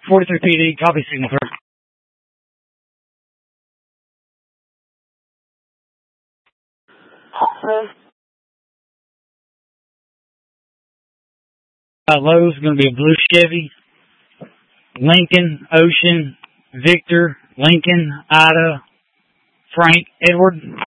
43 PD, copy signal, sir. Lowe's going to be a blue Chevy. Lincoln, Ocean, Victor, Lincoln, Ida, Frank, Edward.